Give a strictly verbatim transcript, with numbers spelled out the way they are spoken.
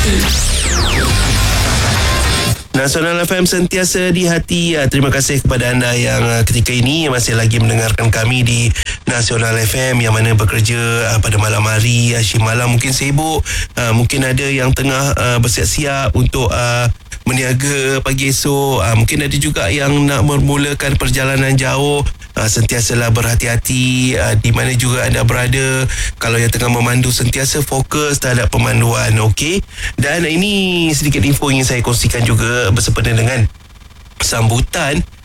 Nasional F M sentiasa di hati. Terima kasih kepada anda yang ketika ini masih lagi mendengarkan kami di Nasional F M, yang mana bekerja pada malam hari, asyik malam mungkin sibuk, mungkin ada yang tengah bersiap-siap untuk meniaga pagi esok, mungkin ada juga yang nak memulakan perjalanan jauh. Uh, sentiasalah berhati-hati uh, di mana juga anda berada. Kalau yang tengah memandu, sentiasa fokus terhadap pemanduan, okey. Dan ini sedikit info yang saya kongsikan juga bersempena dengan sambutan